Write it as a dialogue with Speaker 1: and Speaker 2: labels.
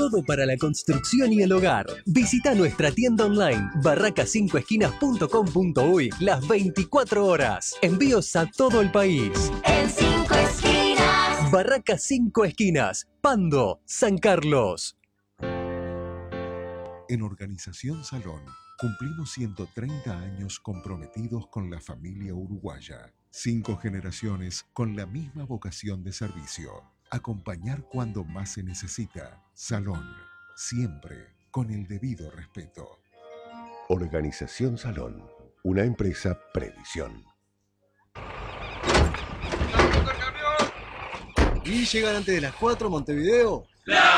Speaker 1: Todo para la construcción y el hogar. Visita nuestra tienda online barracas5esquinas.com.uy las 24 horas. Envíos a todo el país.
Speaker 2: En 5 esquinas.
Speaker 1: Barracas 5 Esquinas, Pando, San Carlos.
Speaker 3: En Organización Salón cumplimos 130 años comprometidos con la familia uruguaya. 5 generaciones con la misma vocación de servicio. Acompañar cuando más se necesita. Salón, siempre con el debido respeto.
Speaker 4: Organización Salón, una empresa Previsión.
Speaker 5: ¿Y llegan antes de las 4 Montevideo?